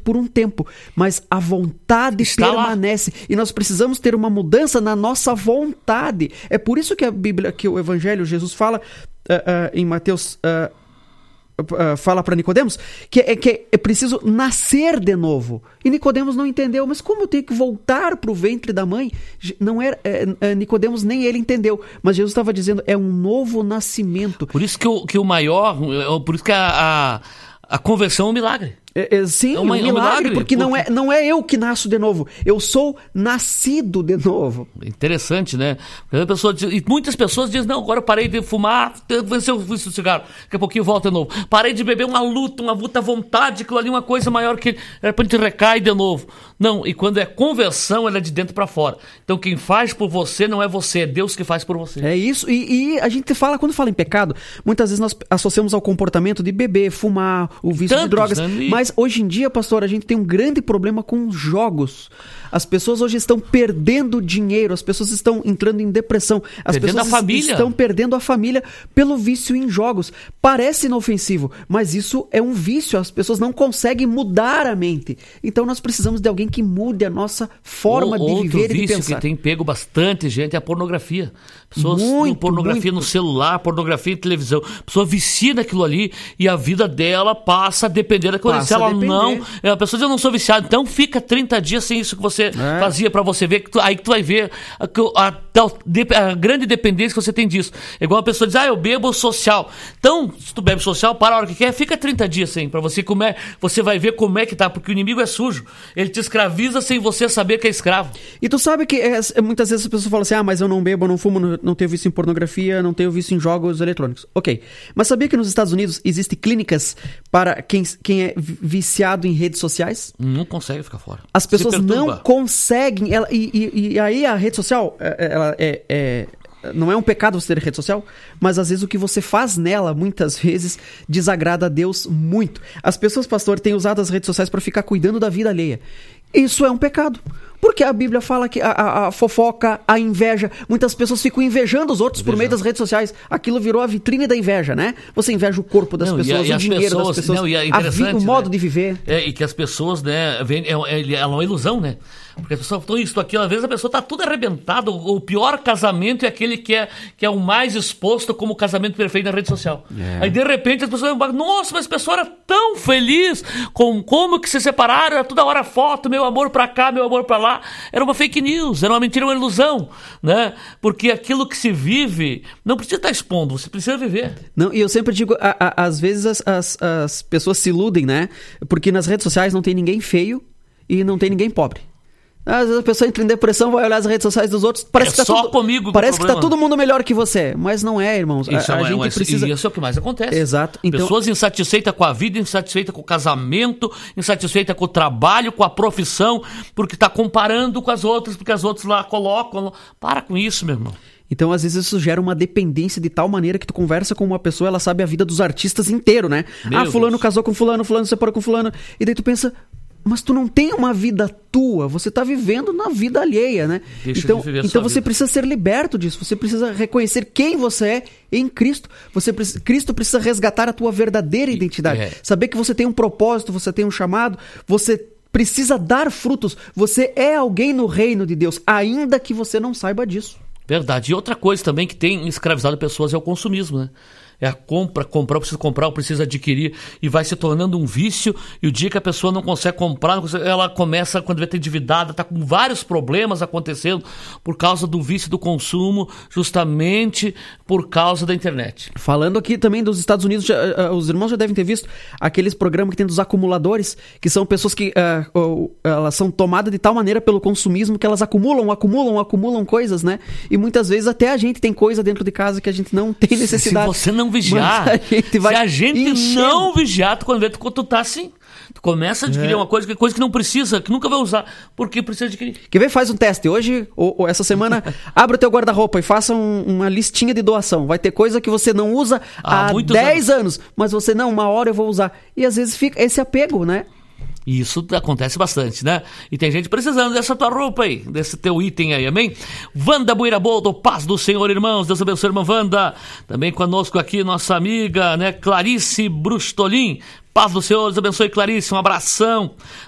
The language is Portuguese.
por um tempo, mas a vontade permanece. E nós precisamos ter uma mudança na nossa vontade. É por isso que a Bíblia, que o Evangelho, Jesus fala em Mateus... fala para Nicodemos que é preciso nascer de novo. E Nicodemos não entendeu. Mas como eu tenho que voltar para o ventre da mãe? Não era Nicodemos, nem ele entendeu. Mas Jesus estava dizendo, é um novo nascimento. Por isso que o maior, por isso que a conversão é um milagre. Sim, é um milagre, porque não é eu que nasço de novo, eu sou nascido de novo. Interessante, né? E muitas pessoas dizem, não, agora eu parei de fumar, venceu o vício do cigarro, daqui a pouquinho volta de novo. Parei de beber, uma luta vontade, aquilo ali, uma coisa maior que era pra gente recai de novo. Não, e quando é conversão, ela é de dentro para fora. Então quem faz por você não é você, é Deus que faz por você. É isso, e a gente fala, quando fala em pecado, muitas vezes nós associamos ao comportamento de beber, fumar, o vício de drogas, né? Mas hoje em dia, pastor, a gente tem um grande problema com jogos. As pessoas hoje estão perdendo dinheiro, as pessoas estão entrando em depressão, as pessoas estão perdendo a família pelo vício em jogos. Parece inofensivo, mas isso é um vício, as pessoas não conseguem mudar a mente. Então nós precisamos de alguém que mude a nossa forma de viver e de pensar. Outro vício que tem pego bastante gente é a pornografia. Pessoas com pornografia no celular, pornografia em televisão. A pessoa vicia naquilo ali e a vida dela passa a depender daquilo ali. Se ela não... A pessoa diz, eu não sou viciado, então fica 30 dias sem isso que você fazia pra você ver, aí que tu vai ver a grande dependência que você tem disso. É igual uma pessoa diz, eu bebo social. Então, se tu bebe social, para a hora que quer, fica 30 dias sem, pra você comer, você vai ver como é que tá, porque o inimigo é sujo. Ele te escraviza sem você saber que é escravo. E tu sabe que muitas vezes as pessoas falam assim, mas eu não bebo, eu não fumo, não tenho vício em pornografia, não tenho vício em jogos eletrônicos. Ok, mas sabia que nos Estados Unidos existem clínicas para quem é viciado em redes sociais? Não consegue ficar fora. As pessoas não conseguem, e aí a rede social, ela não é um pecado você ter rede social, mas às vezes o que você faz nela, muitas vezes, desagrada a Deus muito. As pessoas, pastor, têm usado as redes sociais para ficar cuidando da vida alheia. Isso é um pecado. Porque a Bíblia fala que a fofoca, a inveja, muitas pessoas ficam invejando os outros por meio das redes sociais. Aquilo virou a vitrine da inveja, né? Você inveja o corpo das pessoas, o dinheiro das pessoas, o modo de viver. E que as pessoas, né, é uma ilusão, né? Porque as pessoas estão isso, aquilo, às vezes a pessoa está tudo arrebentada. O pior casamento é aquele que é o mais exposto como o casamento perfeito na rede social. Aí de repente as pessoas vão, nossa, mas a pessoa era tão feliz com como que se separaram, era toda hora foto, meu amor pra cá, meu amor pra lá. Era uma fake news, era uma mentira, uma ilusão, né? Porque aquilo que se vive não precisa estar expondo, você precisa viver. Não, e eu sempre digo, às vezes as pessoas se iludem, né? Porque nas redes sociais não tem ninguém feio e não tem ninguém pobre. Às vezes a pessoa entra em depressão, vai olhar as redes sociais dos outros, parece que tá todo mundo melhor que você, mas não é, irmãos. Isso é o que mais acontece. Exato. Então, pessoas insatisfeitas com a vida, insatisfeitas com o casamento, insatisfeitas com o trabalho, com a profissão, porque está comparando com as outras, porque as outras lá colocam. Para com isso, meu irmão. Então, às vezes, isso gera uma dependência de tal maneira que tu conversa com uma pessoa, ela sabe a vida dos artistas inteiro, né? Fulano casou com fulano, fulano separou com fulano, e daí tu pensa... Mas tu não tem uma vida tua, você está vivendo na vida alheia, né? Então você precisa ser liberto disso, você precisa reconhecer quem você é em Cristo. Cristo precisa resgatar a tua verdadeira identidade. Saber que você tem um propósito, você tem um chamado, você precisa dar frutos. Você é alguém no reino de Deus, ainda que você não saiba disso. Verdade. E outra coisa também que tem escravizado pessoas é o consumismo, né? É a comprar, eu preciso adquirir, e vai se tornando um vício, e o dia que a pessoa não consegue comprar, ela começa, quando vê ter endividada, está com vários problemas acontecendo por causa do vício do consumo, justamente por causa da internet. Falando aqui também dos Estados Unidos, os irmãos já devem ter visto aqueles programas que tem dos acumuladores, que são pessoas que elas são tomadas de tal maneira pelo consumismo que elas acumulam coisas, né? E muitas vezes até a gente tem coisa dentro de casa que a gente não tem necessidade. Se você não vigiar, se a gente não vigiar, tu tá assim, tu começa a adquirir uma coisa que não precisa, que nunca vai usar, porque precisa adquirir. Quer ver? Faz um teste hoje, ou essa semana, abre o teu guarda-roupa e faça uma listinha de doação. Vai ter coisa que você não usa há 10 anos, mas você, não, uma hora eu vou usar. E às vezes fica esse apego, né? E isso acontece bastante, né? E tem gente precisando dessa tua roupa aí, desse teu item aí, amém? Wanda Buiraboldo, paz do Senhor, irmãos. Deus abençoe, irmã Wanda. Também conosco aqui nossa amiga, né, Clarice Brustolin. Paz do Senhor, Deus abençoe, Clarice, um abração.